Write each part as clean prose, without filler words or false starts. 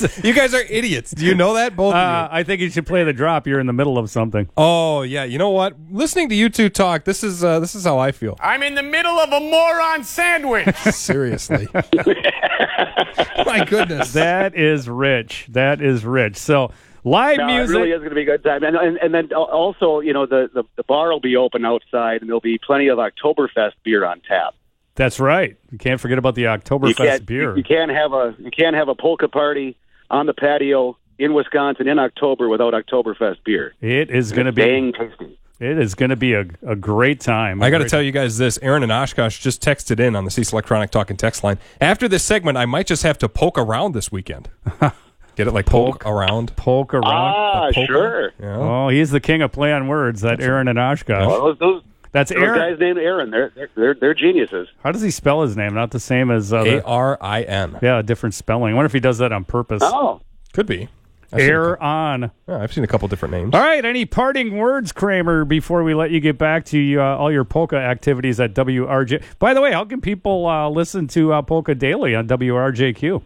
You guys are idiots. Do you know that? Both of you. I think you should play the drop. You're in the middle of something. Oh, yeah. You know what? Listening to you two talk, this is how I feel. I'm in the middle of a moron sandwich. Seriously. My goodness. That is rich. That is rich. So live music. It really is going to be a good time. And then also, the bar will be open outside, and there'll be plenty of Oktoberfest beer on tap. That's right. You can't forget about the Oktoberfest beer. You can't have a polka party on the patio in Wisconsin in October without Oktoberfest beer. It is going to be dang tasty. It is going to be a great time. I got to tell you guys this. Aaron and Oshkosh just texted in on the Cecil Electronic Talk and Text line. After this segment, I might just have to poke around this weekend. Get it like poke around? Poke around. Ah, sure. Yeah. Oh, he's the king of play on words, that Aaron and Oshkosh. Well, That's those Aaron. guys named Aaron. They're geniuses. How does he spell his name? Not the same as... Arin. Yeah, a different spelling. I wonder if he does that on purpose. Oh. Could be. I've seen a couple different names. All right, any parting words, Kramer, before we let you get back to all your polka activities at WRJ? By the way, how can people listen to Polka Daily on WRJQ?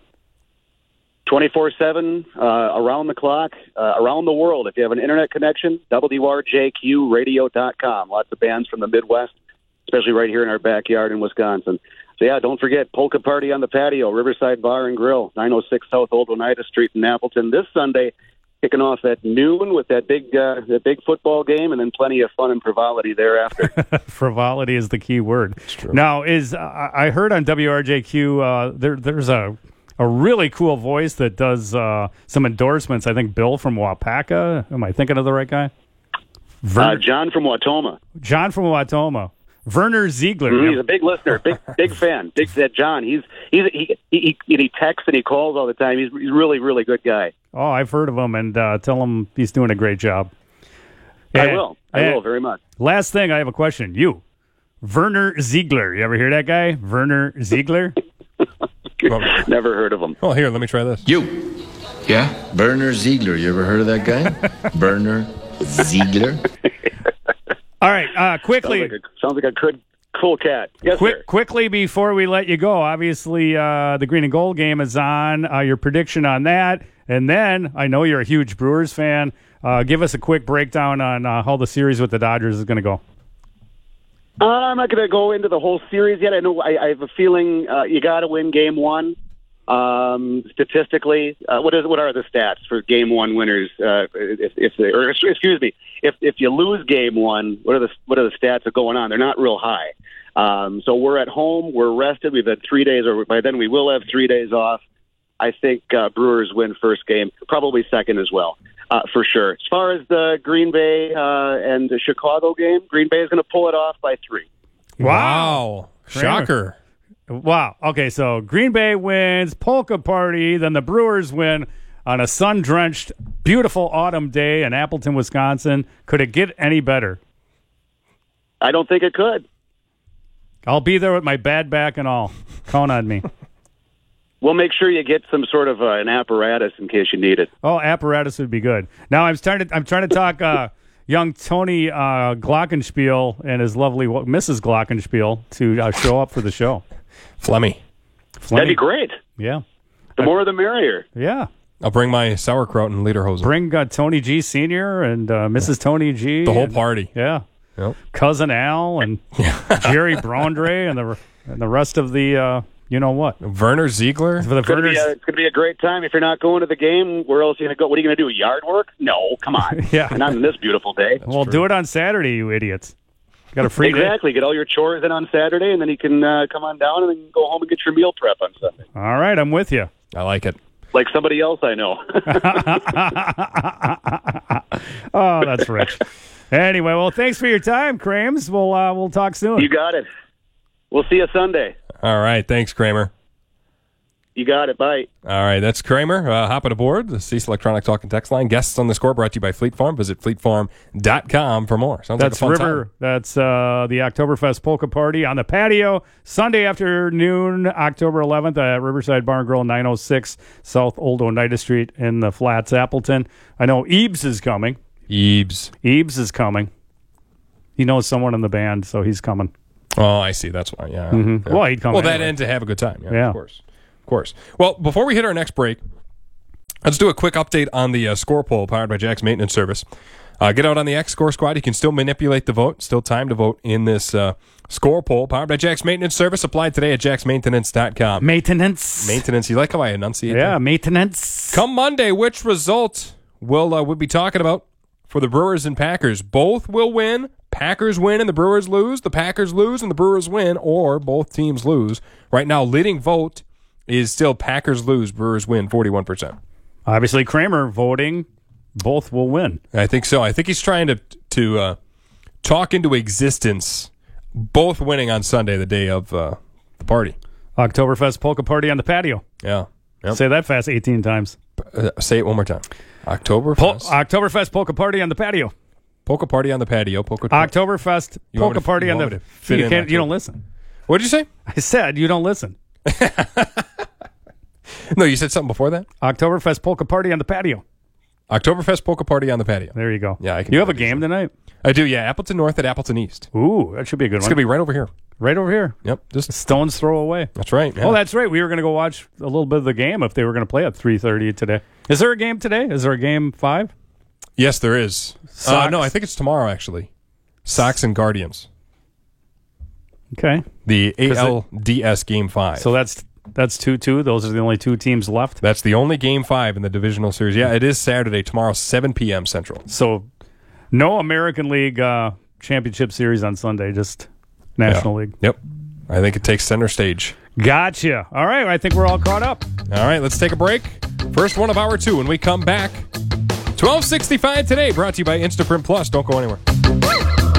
24/7, around the clock, around the world. If you have an internet connection, WRJQradio.com. Lots of bands from the Midwest, especially right here in our backyard in Wisconsin. So, yeah, don't forget, Polka Party on the Patio, Riverside Bar and Grill, 906 South Old Oneida Street in Appleton. This Sunday, kicking off at noon with that big football game, and then plenty of fun and frivolity thereafter. Frivolity is the key word. Now, I heard on WRJQ there's a really cool voice that does some endorsements. I think Bill from Wapaka. Am I thinking of the right guy? John from Watoma. John from Watoma. Werner Ziegler. Mm-hmm. He's a big listener, big fan. Big that John. He texts and he calls all the time. He's really, really good guy. Oh, I've heard of him, and tell him he's doing a great job. I will very much. Last thing, I have a question. You, Werner Ziegler. You ever hear that guy, Werner Ziegler? Never heard of him. Oh, here, let me try this. You. Yeah? Werner Ziegler. You ever heard of that guy? Werner Ziegler. All right, quickly. Sounds like a good, cool cat. Yes, sir. Quickly before we let you go, obviously the Green and Gold game is on. Your prediction on that, and then I know you're a huge Brewers fan. Give us a quick breakdown on how the series with the Dodgers is going to go. I'm not going to go into the whole series yet. I know I have a feeling you got to win Game 1. Statistically, what are the stats for Game 1 winners? If you lose Game 1, what are the stats that are going on? They're not real high. So we're at home, we're rested. We've had 3 days, or by then we will have 3 days off. I think Brewers win first game, probably second as well, for sure. As far as the Green Bay and the Chicago game, Green Bay is going to pull it off by 3. Wow. Shocker. Wow. Okay, so Green Bay wins, Polka Party, then the Brewers win on a sun-drenched, beautiful autumn day in Appleton, Wisconsin. Could it get any better? I don't think it could. I'll be there with my bad back and all. Count on me. We'll make sure you get some sort of an apparatus in case you need it. Oh, apparatus would be good. Now I'm trying to talk young Tony Glockenspiel and his lovely Mrs. Glockenspiel to show up for the show. Flemmy. That'd be great. Yeah. The more the merrier. Yeah. I'll bring my sauerkraut and lederhosen. Bring Tony G. Sr. and Mrs. Tony G. The whole party. Yeah. Yep. Cousin Al and Jerry Brondre and the rest of the you know what? Werner Ziegler? It's going to be a great time. If you're not going to the game, where else are you going to go? What are you going to do, yard work? No, come on. Yeah. Not on this beautiful day. Well, do it on Saturday, you idiots. Got a free day. Exactly. Get all your chores in on Saturday, and then you can come on down and then go home and get your meal prep on Sunday. All right, I'm with you. I like it. Like somebody else I know. Oh, that's rich. Anyway, well, thanks for your time, Krames. We'll talk soon. You got it. We'll see you Sunday. All right. Thanks, Kramer. You got it. Bye. All right. That's Kramer. Hopping aboard the Cecil Electronic Talk and Text line. Guests on the score brought to you by Fleet Farm. Visit fleetfarm.com for more. Sounds that's like a fun River. time. That's the Oktoberfest Polka Party on the patio Sunday afternoon, October 11th at Riverside Bar and Grill, 906 South Old Oneida Street in the Flats, Appleton. I know Ebes is coming. Ebes is coming. He knows someone in the band, so he's coming. Oh, I see. That's why. Yeah. Mm-hmm. Yeah. Well, he'd come. Well, that anyway. and to have a good time. Yeah. Of course. Well, before we hit our next break, Let's do a quick update on the score poll powered by Jack's Maintenance Service. Get out on the X Score Squad. You can still manipulate the vote. Still time to vote in this score poll powered by Jack's Maintenance Service. Applied today at jacksmaintenance.com. Maintenance. You like how I enunciate Yeah, that? maintenance. Come Monday, which result will we'll be talking about for the Brewers and Packers? Both will win. Packers win and the Brewers lose. The Packers lose and the Brewers win, or both teams lose. Right now, leading vote is still Packers lose, Brewers win, 41%. Obviously, Kramer voting. Both will win. I think so. I think he's trying to talk into existence both winning on Sunday, the day of the party. Oktoberfest polka party on the patio. Yeah. Yep. Say that fast 18 times. Say it one more time. Oktoberfest. Oktoberfest polka party on the patio. Polka party on the patio. Oktoberfest polka party on the patio. You don't listen. What did you say? I said you don't listen. No, you said something before that? Oktoberfest polka party on the patio. Oktoberfest polka party on the patio. There you go. Yeah, I can. You have a game tonight? I do, yeah. Appleton North at Appleton East. Ooh, that should be a good It's one. going to be right over here. Right over here. Yep. Just Stone's throw away. That's right. Yeah. Oh, that's right. We were going to go watch a little bit of the game if they were going to play at 3:30 today. Is there a game today? Is there a game 5? Yes, there is. Sox? No, I think it's tomorrow, actually. Sox and Guardians. Okay. The ALDS Game 5. So that's 2-2. Those are the only two teams left. That's the only Game 5 in the divisional series. Yeah, it is Saturday, tomorrow, 7 p.m. Central. So no American League Championship Series on Sunday, just National League. Yep. I think it takes center stage. Gotcha. All right. I think we're all caught up. All right, let's take a break. First one of hour 2 when we come back. 1265 today, brought to you by Instaprint Plus. Don't go anywhere.